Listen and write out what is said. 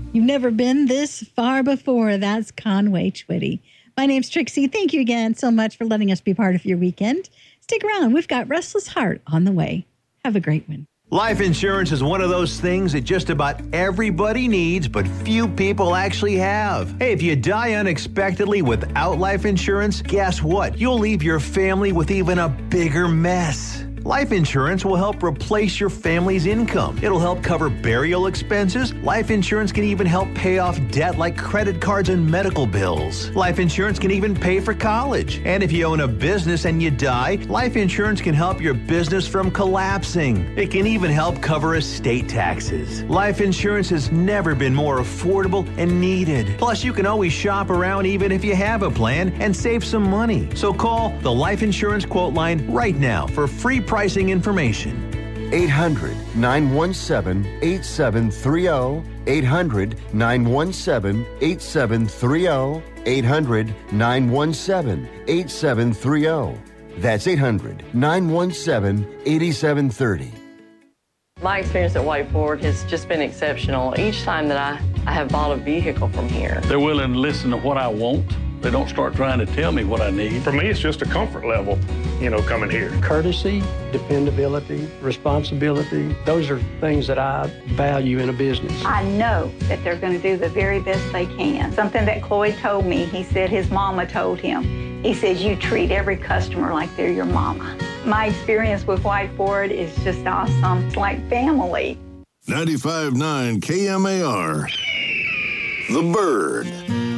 You've never been this far before. That's Conway Twitty. My name's Trixie. Thank you again so much for letting us be part of your weekend. Stick around. We've got Restless Heart on the way. Have a great one. Life insurance is one of those things that just about everybody needs, but few people actually have. Hey, if you die unexpectedly without life insurance, guess what? You'll leave your family with even a bigger mess. Life insurance will help replace your family's income. It'll help cover burial expenses. Life insurance can even help pay off debt like credit cards and medical bills. Life insurance can even pay for college. And if you own a business and you die, life insurance can help your business from collapsing. It can even help cover estate taxes. Life insurance has never been more affordable and needed. Plus, you can always shop around even if you have a plan and save some money. So call the Life Insurance Quote Line right now for free pricing information. 800-917-8730. 800-917-8730. 800-917-8730. That's 800-917-8730. My experience at White Ford has just been exceptional. Each time that I have bought a vehicle from here. They're willing to listen to what I want. They don't start trying to tell me what I need. For me, it's just a comfort level, coming here. Courtesy, dependability, responsibility, those are things that I value in a business. I know that they're going to do the very best they can. Something that Cloyd told me, he said his mama told him. He says, you treat every customer like they're your mama. My experience with White Ford is just awesome. It's like family. 95.9 KMAR, The Bird.